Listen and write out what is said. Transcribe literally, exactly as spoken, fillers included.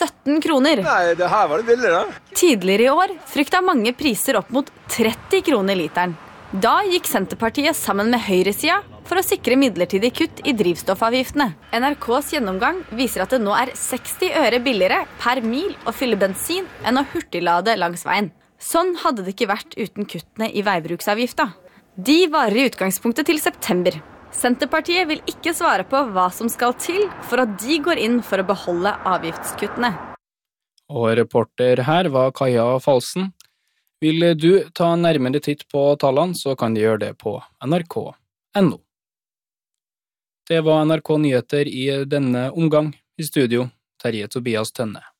sytten kroner. Nei, det her var det billig da. Tidligere i år frykta mange priser opp mot tretti kroner literen. Da gikk Senterpartiet sammen med høyresida for å sikre midlertidig kutt i drivstoffavgiftene. N R K's gjennomgang viser at det nå er seksti øre billigere per mil å fylle bensin enn å hurtiglade langs veien. Sånn hadde det ikke vært uten kuttene i veibruksavgifta. De varer i utgangspunktet til september. Senterpartiet vil ikke svare på hva som skal til for at de går inn for å beholde avgiftskuttene. Og reporter her var Kaja Falsen. Vil du ta nærmere titt på tallene, så kan du gjøre det på N R K punktum N O. Det var N R K Nyheter i denne omgang. I studio, Terje Tobias Tønne.